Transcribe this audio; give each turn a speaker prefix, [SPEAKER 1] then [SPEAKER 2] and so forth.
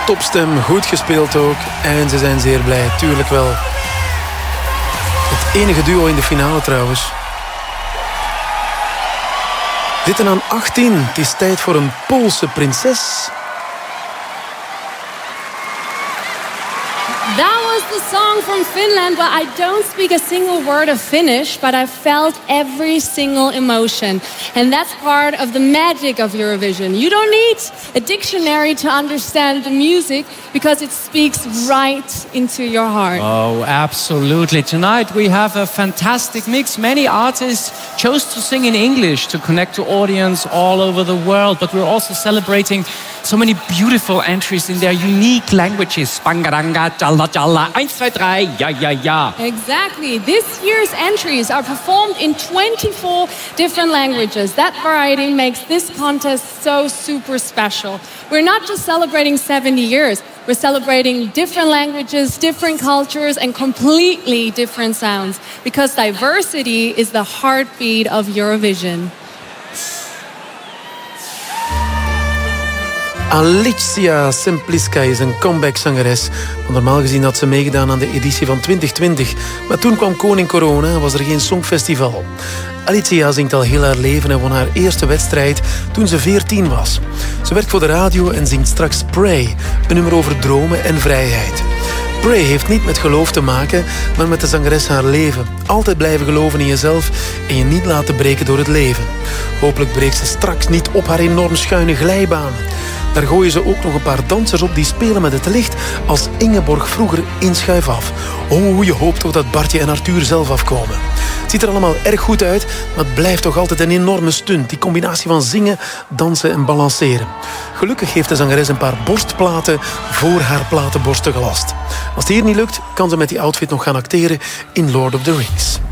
[SPEAKER 1] Topstem, goed gespeeld ook. En ze zijn zeer blij, tuurlijk wel. Het enige duo in de finale trouwens. Zitten aan 18. Het is tijd voor een Poolse prinses.
[SPEAKER 2] That was the song from Finland, but I don't speak a single word of Finnish, but I felt every single emotion. And that's part of the magic of Eurovision. You don't need a dictionary to understand the music because it speaks right into your heart.
[SPEAKER 3] Oh, absolutely. Tonight we have a fantastic mix. Many artists chose to sing in English to connect to audience all over the world, but we're also celebrating so many beautiful entries in their unique languages. Bangaranga, jalla jalla, 1, 2, 3, ja, ja, ja.
[SPEAKER 2] Exactly. This year's entries are performed in 24 different languages. That variety makes this contest so super special. We're not just celebrating 70 years. We're celebrating different languages, different cultures, and completely different sounds. Because diversity is the heartbeat of Eurovision.
[SPEAKER 1] Alicia Simpliska is een comeback-zangeres. Normaal gezien had ze meegedaan aan de editie van 2020. Maar toen kwam koning corona en was er geen songfestival. Alicia zingt al heel haar leven en won haar eerste wedstrijd toen ze 14 was. Ze werkt voor de radio en zingt straks Pray, een nummer over dromen en vrijheid. Pray heeft niet met geloof te maken, maar met de zangeres haar leven. Altijd blijven geloven in jezelf en je niet laten breken door het leven. Hopelijk breekt ze straks niet op haar enorm schuine glijbaan. Daar gooien ze ook nog een paar dansers op die spelen met het licht als Ingeborg vroeger in Schuif af. Oh, je hoopt toch dat Bartje en Arthur zelf afkomen. Het ziet er allemaal erg goed uit, maar het blijft toch altijd een enorme stunt. Die combinatie van zingen, dansen en balanceren. Gelukkig heeft de zangeres een paar borstplaten voor haar platenborsten gelast. Als het hier niet lukt, kan ze met die outfit nog gaan acteren in Lord of the Rings.